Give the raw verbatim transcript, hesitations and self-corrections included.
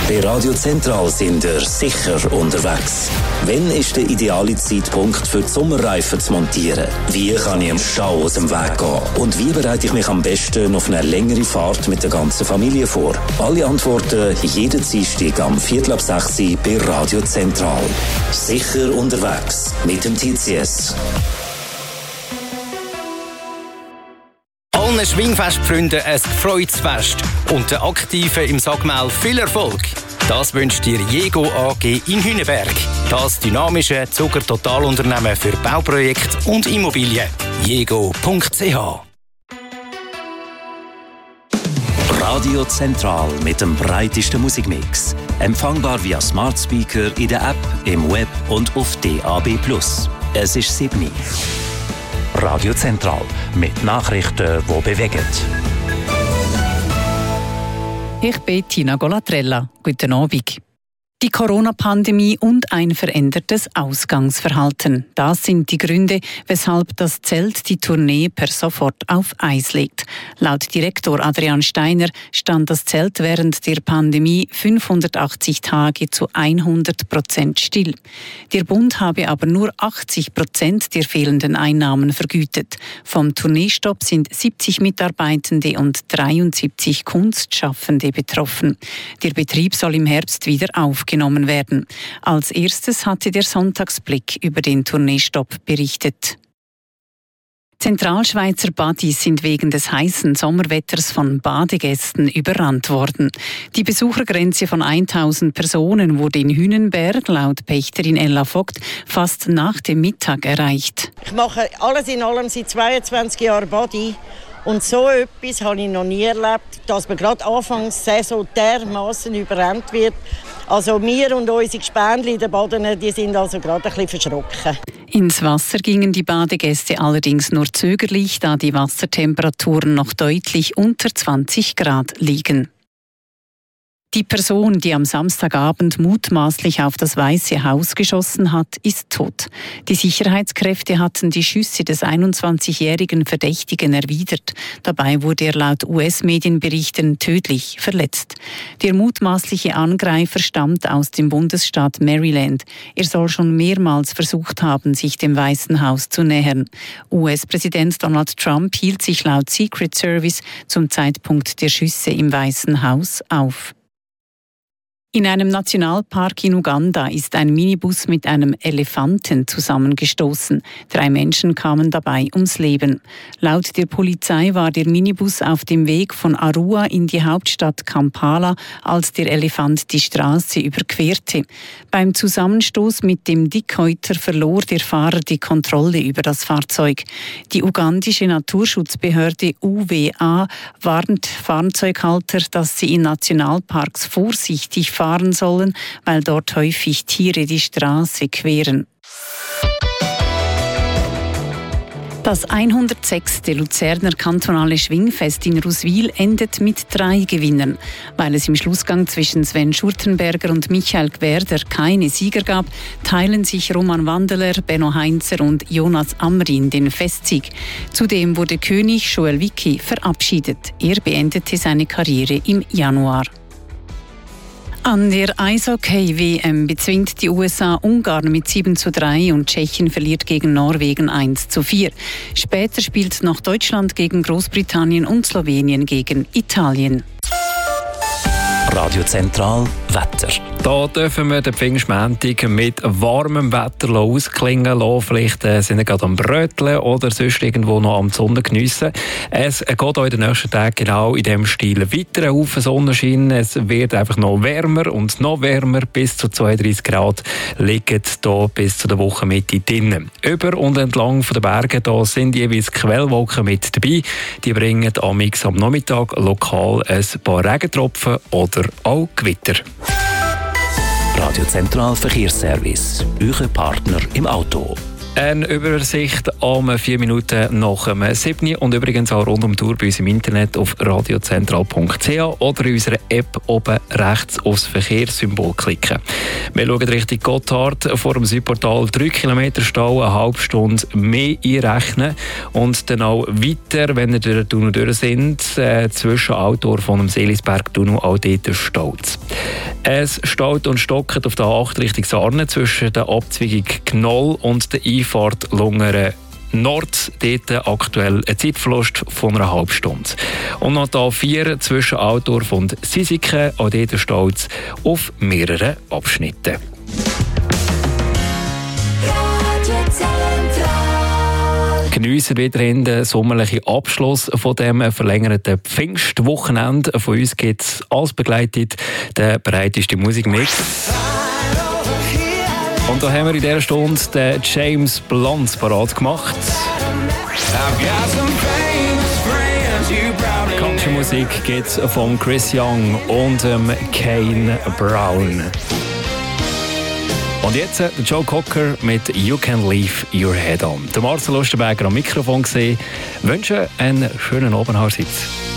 Bei Radio Zentral sind ihr sicher unterwegs. Wann ist der ideale Zeitpunkt für die Sommerreifen zu montieren? Wie kann ich im Stau aus dem Weg gehen? Und wie bereite ich mich am besten auf eine längere Fahrt mit der ganzen Familie vor? Alle Antworten jeden Dienstag am Viertel ab sechs bei Radio Zentral. Sicher unterwegs mit dem T C S. Allen Schwingfestfreunden ein gefreutes Fest und den Aktiven im Sagmel viel Erfolg. Das wünscht dir Jego A G in Hünenberg. Das dynamische Zucker-Totalunternehmen für Bauprojekte und Immobilien. jego punkt c h. Radio Zentral mit dem breitesten Musikmix. Empfangbar via Smart Speaker in der App, im Web und auf D A B plus. Es ist sieben. Radio Zentral mit Nachrichten, die bewegen. Ich bin Tina Golatrella. Guten Abend. Die Corona-Pandemie und ein verändertes Ausgangsverhalten. Das sind die Gründe, weshalb das Zelt die Tournee per sofort auf Eis legt. Laut Direktor Adrian Steiner stand das Zelt während der Pandemie fünfhundertachtzig Tage zu hundert Prozent still. Der Bund habe aber nur achtzig Prozent der fehlenden Einnahmen vergütet. Vom Tourneestopp sind siebzig Mitarbeitende und dreiundsiebzig Kunstschaffende betroffen. Der Betrieb soll im Herbst wieder aufgenommen werden. Als erstes hatte der Sonntagsblick über den Tourneestopp berichtet. Zentralschweizer Badis sind wegen des heißen Sommerwetters von Badegästen überrannt worden. Die Besuchergrenze von tausend Personen wurde in Hünenberg laut Pächterin Ella Vogt fast nach dem Mittag erreicht. Ich mache alles in allem seit zweiundzwanzig Jahren Badi. Und so etwas habe ich noch nie erlebt, dass man gerade anfangs der Saison dermassen überrannt wird. Also wir und unsere Gespendli in den Baden, die sind also gerade ein bisschen verschrocken. Ins Wasser gingen die Badegäste allerdings nur zögerlich, da die Wassertemperaturen noch deutlich unter zwanzig Grad liegen. Die Person, die am Samstagabend mutmaßlich auf das Weiße Haus geschossen hat, ist tot. Die Sicherheitskräfte hatten die Schüsse des einundzwanzigjährigen Verdächtigen erwidert. Dabei wurde er laut U S-Medienberichten tödlich verletzt. Der mutmaßliche Angreifer stammt aus dem Bundesstaat Maryland. Er soll schon mehrmals versucht haben, sich dem Weißen Haus zu nähern. U S-Präsident Donald Trump hielt sich laut Secret Service zum Zeitpunkt der Schüsse im Weißen Haus auf. In einem Nationalpark in Uganda ist ein Minibus mit einem Elefanten zusammengestoßen. Drei Menschen kamen dabei ums Leben. Laut der Polizei war der Minibus auf dem Weg von Arua in die Hauptstadt Kampala, als der Elefant die Straße überquerte. Beim Zusammenstoß mit dem Dickhäuter verlor der Fahrer die Kontrolle über das Fahrzeug. Die ugandische Naturschutzbehörde U W A warnt Fahrzeughalter, dass sie in Nationalparks vorsichtig fahren fahren sollen, weil dort häufig Tiere die Straße queren. Das hundertsechste Luzerner kantonale Schwingfest in Ruswil endet mit drei Gewinnern. Weil es im Schlussgang zwischen Sven Schurtenberger und Michael Gwerder keine Sieger gab, teilen sich Roman Wandeler, Benno Heinzer und Jonas Amrin den Festsieg. Zudem wurde König Joel Wicki verabschiedet. Er beendete seine Karriere im Januar. An der Eishockey-W M bezwingt die U S A Ungarn mit sieben zu drei und Tschechien verliert gegen Norwegen eins zu vier. Später spielt noch Deutschland gegen Großbritannien und Slowenien gegen Italien. Radio Zentral Wetter. Da dürfen wir den Pfingstmontag mit warmem Wetter ausklingen lassen. Vielleicht äh, sind wir gerade am Bröteln oder sonst irgendwo noch am Sonne geniessen. Es geht auch in den nächsten Tagen genau in diesem Stil weiter auf Sonnenschein. Es wird einfach noch wärmer und noch wärmer. Bis zu zweiunddreißig Grad liegen hier bis zu der Wochenmitte drinnen. Über und entlang von den Bergen da sind jeweils Quellwolken mit dabei. Die bringen amix am Nachmittag lokal ein paar Regentropfen oder auch Gewitter. Radio Zentral Verkehrsservice. Euer Partner im Auto. Eine Übersicht um vier Minuten nach dem sieben und übrigens auch rund um die Tour bei uns im Internet auf radiozentral punkt c h oder in unserer App oben rechts aufs Verkehrssymbol klicken. Wir schauen Richtung Gotthard vor dem Südportal drei Kilometer Stau, eine halbe Stunde mehr einrechnen und dann auch weiter, wenn ihr durch den Tunnel durch sind, äh, zwischen Altdorf und dem Seelisberg-Tunnel auch dort Staus. Es staut und stockt auf der A acht Richtung Sarne zwischen der Abzweigung Gnoll und der Einfahrt Lungeren Nord. Dort aktuell ein Zeitverlust von einer halben Stunde. Und noch die A vier zwischen Altdorf und Sisiken. Auch dort staut es auf mehreren Abschnitten. Geniessen weiterhin den sommerlichen Abschluss von dem verlängerten Pfingstwochenende. Von uns gibt es als begleitet den breitesten Musikmix. Und da haben wir in dieser Stunde den James Blunt parat gemacht. Country-Musik gibt es von Chris Young und ähm, Kane Brown. Und jetzt der Joe Cocker mit «You Can Leave Your Head On». Der Marcel Lustenberger am Mikrofon gesehen. Wünsche einen schönen Abend.